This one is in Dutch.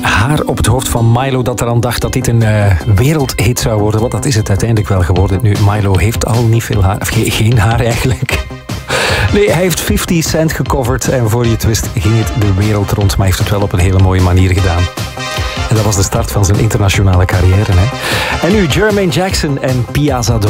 haar op het hoofd van Milo dat eraan dacht dat dit een wereldhit zou worden. Want dat is het uiteindelijk wel geworden. Nu, Milo heeft al niet veel haar, of geen haar eigenlijk. Nee, hij heeft 50 Cent gecoverd en voor je het wist ging het de wereld rond. Maar hij heeft het wel op een hele mooie manier gedaan. En dat was de start van zijn internationale carrière. Hè? En nu Jermaine Jackson en Pia Zadora.